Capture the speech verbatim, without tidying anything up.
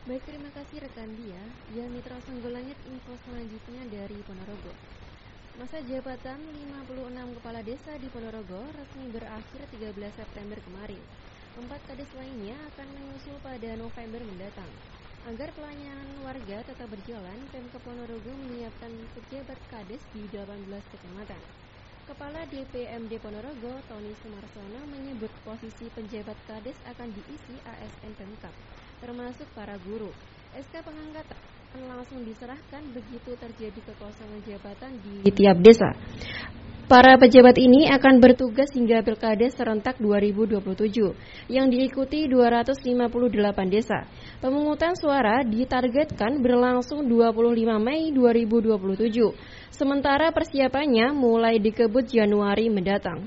Baik, terima kasih rekan Dia. Ya, Mitra Songgolangit, info selanjutnya dari Ponorogo. Masa jabatan lima puluh enam kepala desa di Ponorogo resmi berakhir tiga belas September kemarin. Empat kades lainnya akan menyusul pada November mendatang. Agar pelayanan warga tetap berjalan, Pemkab Ponorogo menyiapkan pejabat kades di delapan belas kecamatan. Kepala D P M D Ponorogo, Tony Sumarsono, menyebut posisi penjabat kades akan diisi A S N Pemkab, termasuk para guru. S K pengangkatan langsung diserahkan begitu terjadi kekosongan jabatan di tiap desa. Para pejabat ini akan bertugas hingga Pilkades serentak dua ribu dua puluh tujuh yang diikuti dua ratus lima puluh delapan desa. Pemungutan suara ditargetkan berlangsung dua puluh lima Mei dua ribu dua puluh tujuh. Sementara persiapannya mulai dikebut Januari mendatang.